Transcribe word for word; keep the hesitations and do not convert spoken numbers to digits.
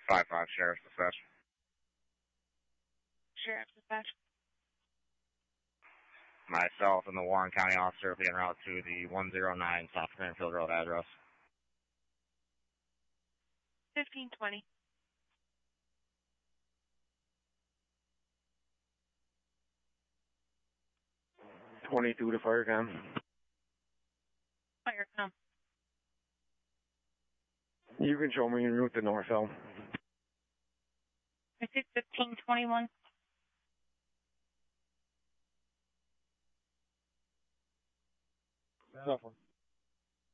five five, Sheriff's Dispatch. Sheriff's Dispatch. Myself and the Warren County officer will be en route to the one oh nine South Cranfield Road address. fifteen twenty. twenty-two to Firecom. Firecom. You can show me en route to Northville. I see fifteen twenty-one. That's one.